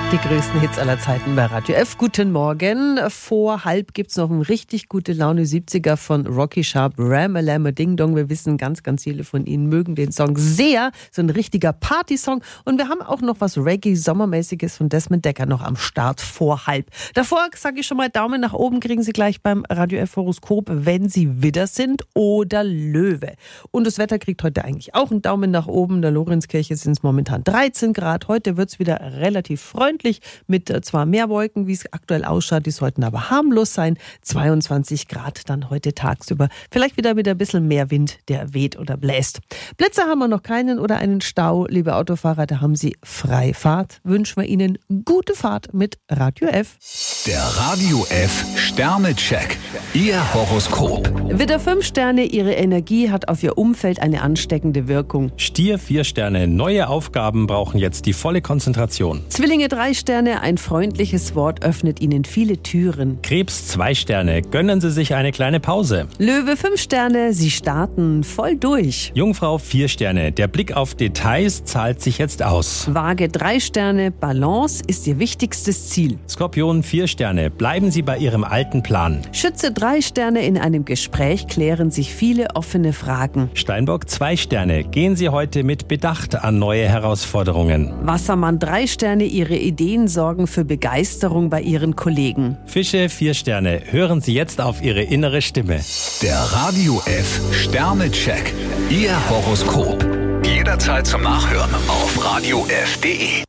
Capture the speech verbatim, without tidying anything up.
Die größten Hits aller Zeiten bei Radio F. Guten Morgen. Vor halb gibt's noch einen richtig gute Laune siebziger von Rocky Sharp, Ram-a-Lam Ding Dong. Wir wissen, ganz, ganz viele von Ihnen mögen den Song sehr. So ein richtiger Partysong. Und wir haben auch noch was Reggae-Sommermäßiges von Desmond Dekker noch am Start vor halb. Davor sage ich schon mal Daumen nach oben, kriegen Sie gleich beim Radio F Horoskop, wenn Sie Widder sind oder Löwe. Und das Wetter kriegt heute eigentlich auch einen Daumen nach oben. In der Lorenzkirche sind es momentan dreizehn Grad. Heute wird's wieder relativ freundlich. Mit zwar mehr Wolken, wie es aktuell ausschaut, die sollten aber harmlos sein. zweiundzwanzig Grad dann heute tagsüber. Vielleicht wieder mit ein bisschen mehr Wind, der weht oder bläst. Blitze haben wir noch keinen oder einen Stau. Liebe Autofahrer, da haben Sie Freifahrt. Wünschen wir Ihnen gute Fahrt mit Radio F. Der Radio F Sternecheck. Ihr Horoskop. Widder fünf Sterne, Ihre Energie hat auf Ihr Umfeld eine ansteckende Wirkung. Stier vier Sterne, neue Aufgaben brauchen jetzt die volle Konzentration. Zwillinge drei Sterne, ein freundliches Wort öffnet Ihnen viele Türen. Krebs zwei Sterne, gönnen Sie sich eine kleine Pause. Löwe fünf Sterne, Sie starten voll durch. Jungfrau vier Sterne, der Blick auf Details zahlt sich jetzt aus. Waage drei Sterne, Balance ist Ihr wichtigstes Ziel. Skorpion vier Sterne, bleiben Sie bei Ihrem alten Plan. Schütze drei Sterne, in einem Gespräch klären sich viele offene Fragen. Steinbock zwei Sterne, gehen Sie heute mit Bedacht an neue Herausforderungen. Wassermann drei Sterne, Ihre Ideen sorgen für Begeisterung bei Ihren Kollegen. Fische vier Sterne, hören Sie jetzt auf Ihre innere Stimme. Der Radio F Sternecheck. Ihr Horoskop. Jederzeit zum Nachhören auf radio f punkt de.